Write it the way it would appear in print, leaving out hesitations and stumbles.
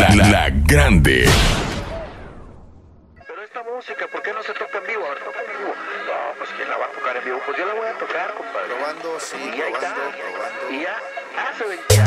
La Grande. Pero esta música, ¿por qué no se toca en vivo? A ver, toca en vivo. No, pues ¿quién la va a tocar en vivo? Pues yo la voy a tocar, compadre. Probando, sí, Y ahí está. probando. Y ya hace 20 años.